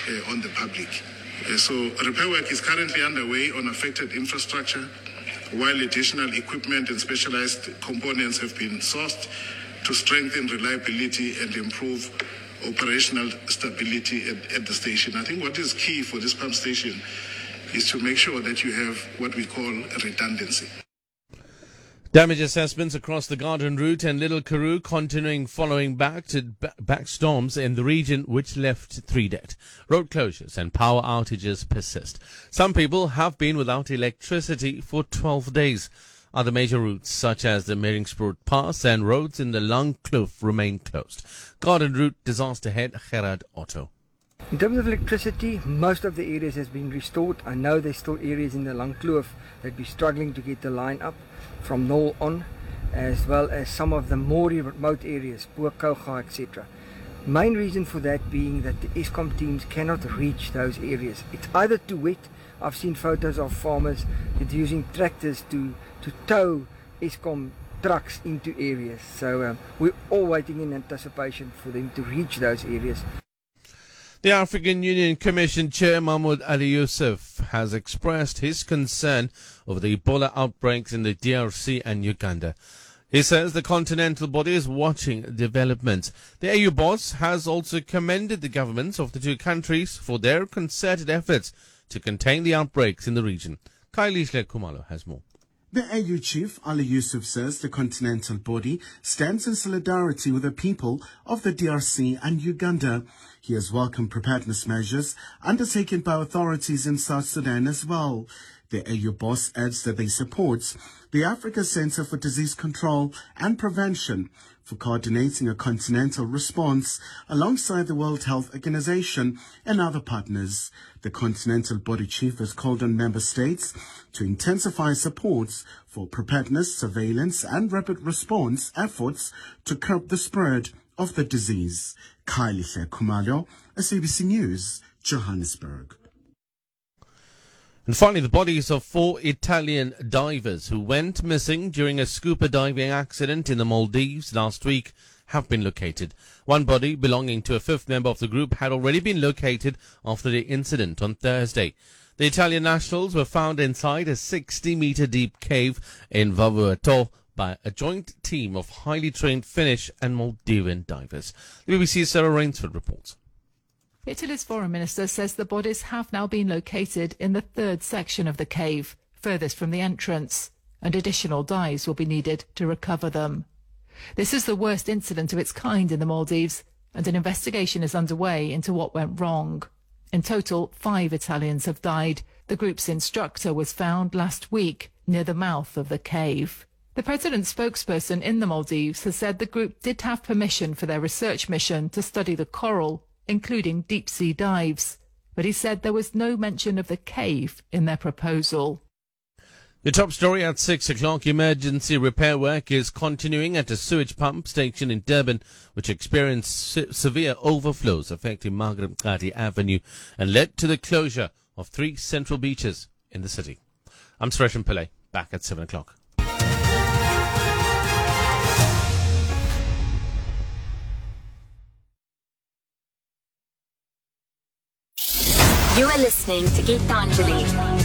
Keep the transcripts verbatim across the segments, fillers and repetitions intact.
uh, on the public. Uh, so repair work is currently underway on affected infrastructure, while additional equipment and specialized components have been sourced to strengthen reliability and improve operational stability at, at the station. I think what is key for this pump station is to make sure that you have what we call redundancy. Damage assessments across the Garden Route and Little Karoo continuing following back to back storms in the region, which left three dead. Road closures and power outages persist. Some people have been without electricity for twelve days. Other major routes, such as the Meringspoort Pass and roads in the Lung Kloof, remain closed. Garden Route disaster head Gerard Otto. In terms of electricity, most of the areas has been restored. I know there's still areas in the Lung Kloof that we're struggling to get the line up from Knoll on, as well as some of the more remote areas, Puakauga, et cetera. Main reason for that being that the Eskom teams cannot reach those areas. It's either too wet. I've seen photos of farmers that using tractors to, to tow Eskom trucks into areas. So um, we're all waiting in anticipation for them to reach those areas. The African Union Commission Chair Mahmoud Ali Yusuf has expressed his concern over the Ebola outbreaks in the D R C and Uganda. He says the continental body is watching developments. The A U boss has also commended the governments of the two countries for their concerted efforts to contain the outbreaks in the region. Kailishle Kumalo has more. The A U chief, Ali Yusuf, says the continental body stands in solidarity with the people of the D R C and Uganda. He has welcomed preparedness measures undertaken by authorities in South Sudan as well. The A U boss adds that they support the Africa Center for Disease Control and Prevention for coordinating a continental response alongside the World Health Organization and other partners. The continental body chief has called on member states to intensify supports for preparedness, surveillance and rapid response efforts to curb the spread of the disease. Kailishle Kumalo, S A B C News, Johannesburg. And finally, the bodies of four Italian divers who went missing during a scuba diving accident in the Maldives last week have been located. One body belonging to a fifth member of the group had already been located after the incident on Thursday. The Italian nationals were found inside a sixty-meter deep cave in Vanuatu by a joint team of highly trained Finnish and Maldivian divers. The B B C's Sarah Rainsford reports. Italy's foreign minister says the bodies have now been located in the third section of the cave, furthest from the entrance, and additional dives will be needed to recover them. This is the worst incident of its kind in the Maldives, and an investigation is underway into what went wrong. In total, five Italians have died. The group's instructor was found last week near the mouth of the cave. The president's spokesperson in the Maldives has said the group did have permission for their research mission to study the coral, including deep-sea dives, but he said there was no mention of the cave in their proposal. The top story at six o'clock, emergency repair work is continuing at a sewage pump station in Durban, which experienced se- severe overflows affecting Margaret Mccarthy Avenue and led to the closure of three central beaches in the city. I'm Suresh Pillai, back at seven o'clock. You are listening to Geetanjali.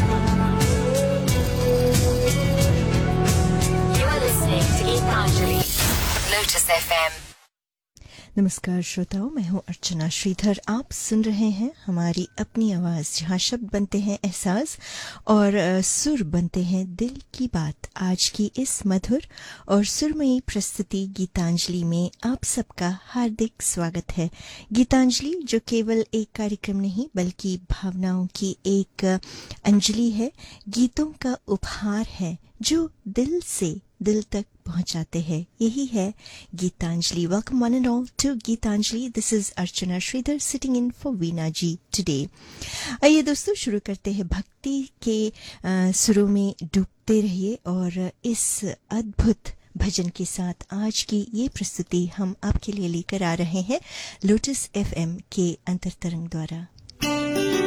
You are listening to Geetanjali. Lotus F M. नमस्कार श्रोताओं, मैं हूं अर्चना श्रीधर। आप सुन रहे हैं हमारी अपनी आवाज, जहां शब्द बनते हैं एहसास और सुर बनते हैं दिल की बात। आज की इस मधुर और सुरमयी प्रस्तुति गीतांजलि में आप सबका हार्दिक स्वागत है। गीतांजलि जो केवल एक कार्यक्रम नहीं बल्कि भावनाओं की एक अंजलि है, गीतों का उपहार है जो दिल से दिल तक पहुंचाते हैं। यही है Geetanjali. Welcome one and all to Geetanjali. This is Archana Shridhar sitting in for Veena ji today. आइए दोस्तों, शुरू करते हैं। भक्ति के सुरों में डूबते रहिए और इस अद्भुत भजन के साथ आज की ये प्रस्तुति हम आपके लिए लेकर आ रहे हैं लोटस एफएम के अंतरतरंग द्वारा।